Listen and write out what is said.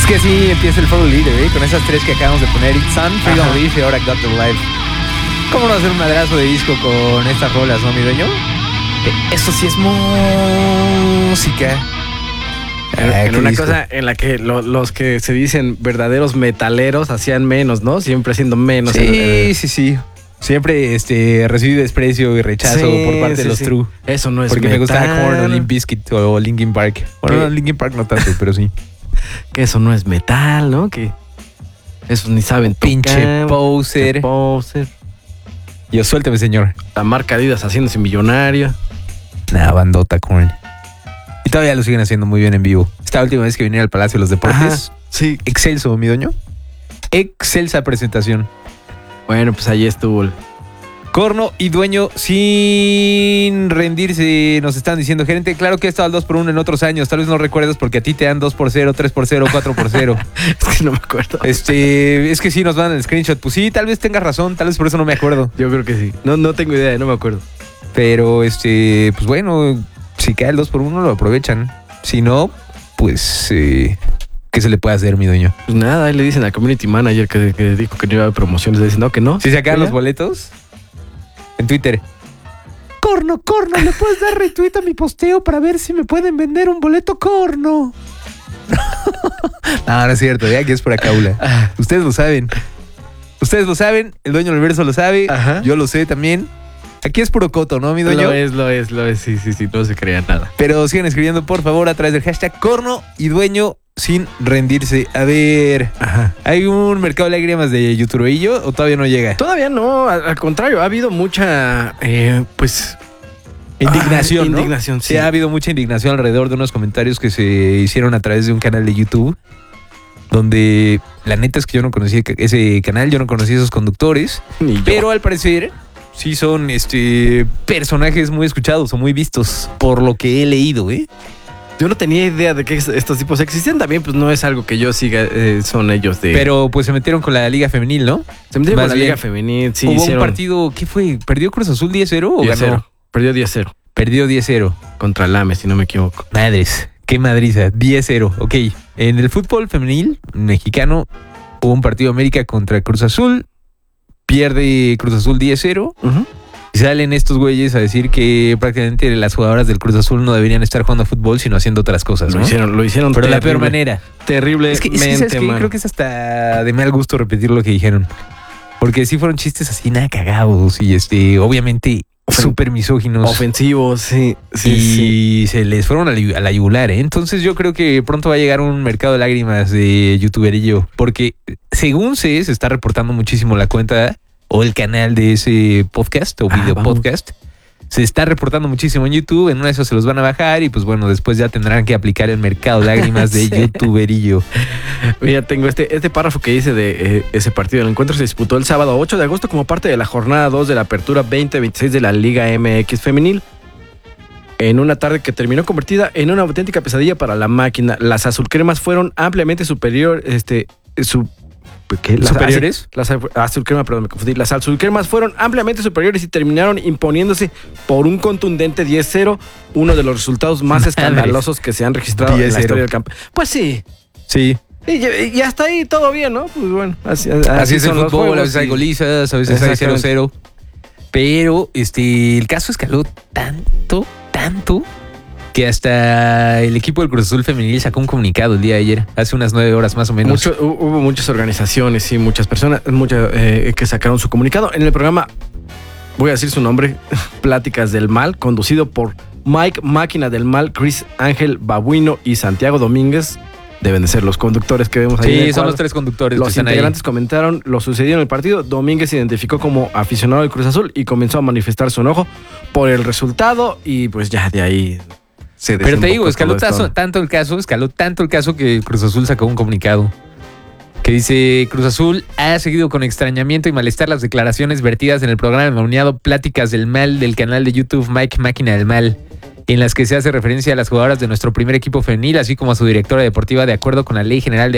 que así empieza el Foro Líder, con esas tres que acabamos de poner. It's Sun, Freedom Leaf y ahora Got the Life. ¿Cómo no hacer un madrazo de disco con estas rolas, no, mi dueño? Eso sí es música. En una cosa en la que los que se dicen verdaderos metaleros hacían menos, ¿no? Siempre haciendo menos. Sí. Siempre recibí desprecio y rechazo por parte de los True. Eso no es porque metal. Me gustaba Korn o Limp Bizkit o Linkin Park. Bueno, Linkin Park no tanto, pero sí. Que eso no es metal, ¿no? Que esos ni saben tocar. Pinche poser. Yo suéltame, señor. La marca Adidas haciéndose millonaria. Nah, bandota Korn. Y todavía lo siguen haciendo muy bien en vivo. Esta última vez que vinieron al Palacio de los Deportes. Sí. Excelso, mi dueño. Excelsa presentación. Bueno, pues ahí estuvo el Corno y Dueño sin rendirse, nos están diciendo, gerente, claro que he estado al 2x1 en otros años, tal vez no recuerdas porque a ti te dan 2x0, 3x0, 4x0. Es que no me acuerdo. Es que sí nos dan el screenshot. Pues sí, tal vez tengas razón, tal vez por eso no me acuerdo. Yo creo que sí. No tengo idea, no me acuerdo. Pero pues bueno, si cae el 2x1 lo aprovechan. Si no, pues ¿qué se le puede hacer, mi dueño? Pues nada, ahí le dicen al community manager que dijo que no iba a haber promociones, le dicen no, que no. Si se acaban los boletos en Twitter. Corno, ¿le puedes dar retweet a mi posteo para ver si me pueden vender un boleto, Corno? No es cierto, ya que es por acá. Ustedes lo saben, el dueño del universo lo sabe. Ajá. Yo lo sé también. Aquí es puro coto, ¿no, mi dueño? Lo es, sí, no se crea nada. Pero sigan escribiendo, por favor, a través del hashtag Corno y Dueño sin rendirse. A ver, ¿hay un mercado de lágrimas de youtuberillo o todavía no llega? Todavía no, al contrario, ha habido mucha, indignación, ¿no? Indignación, sí. Sí, ha habido mucha indignación alrededor de unos comentarios que se hicieron a través de un canal de YouTube, donde la neta es que yo no conocía ese canal, yo no conocía esos conductores, pero al parecer sí son personajes muy escuchados o muy vistos por lo que he leído, Yo no tenía idea de que estos tipos existían. También, pues no es algo que yo siga, son ellos de... Pero pues se metieron con la Liga Femenil, ¿no? Se metieron con la Liga Femenil, sí. Hubo un partido, ¿qué fue? ¿Perdió Cruz Azul 10-0 o 10-0. ganó? Perdió 10-0. Perdió 10-0. Contra el AME, si no me equivoco. Madres, qué madriza. 10-0, ok. En el fútbol femenil mexicano hubo un partido América contra Cruz Azul. Pierde Cruz Azul 10-0. Y salen estos güeyes a decir que prácticamente las jugadoras del Cruz Azul no deberían estar jugando fútbol, sino haciendo otras cosas, ¿no? Lo hicieron pero de la peor manera. Terriblemente, ¿sabes qué? Creo que es hasta de mal gusto repetir lo que dijeron. Porque sí fueron chistes así nada cagados y obviamente súper misóginos. Ofensivos, sí. Y se les fueron a la yugular, Entonces yo creo que pronto va a llegar un mercado de lágrimas de youtuberillo. Porque según se está reportando muchísimo la cuenta o el canal de ese podcast o video podcast. Se está reportando muchísimo en YouTube. En una de esas se los van a bajar y pues bueno, después ya tendrán que aplicar el mercado de lágrimas de youtuberillo. Mira, tengo este párrafo que dice de ese partido. El encuentro se disputó el sábado 8 de agosto como parte de la jornada 2 de la apertura 2026 de la Liga MX Femenil. En una tarde que terminó convertida en una auténtica pesadilla para la máquina. Las azulcremas fueron ampliamente superiores. ¿Superiores? Las azulcremas, perdón, me confundí. Las azulcremas fueron ampliamente superiores y terminaron imponiéndose por un contundente 10-0, uno de los resultados más escandalosos que se han registrado en la historia del campo. Pues sí. Sí. Y hasta ahí todo bien, ¿no? Pues bueno, así es el fútbol, a veces hay golizas, a veces hay 0-0. Pero el caso escaló tanto, que hasta el equipo del Cruz Azul Femenil sacó un comunicado el día de ayer, hace unas 9 horas más o menos. Hubo muchas organizaciones y muchas personas que sacaron su comunicado. En el programa, voy a decir su nombre, Pláticas del Mal, conducido por Mike Máquina del Mal, Chris Ángel Babuino y Santiago Domínguez. Deben de ser los conductores que vemos ahí. Sí, son los 3 conductores. Los integrantes comentaron lo sucedido en el partido. Domínguez se identificó como aficionado del Cruz Azul y comenzó a manifestar su enojo por el resultado y pues ya de ahí... Pero te digo, escaló tanto el caso que Cruz Azul sacó un comunicado que dice: Cruz Azul ha seguido con extrañamiento y malestar las declaraciones vertidas en el programa nominado Pláticas del Mal del canal de YouTube Mike Máquina del Mal, en las que se hace referencia a las jugadoras de nuestro primer equipo femenil, así como a su directora deportiva, de acuerdo con la Ley General de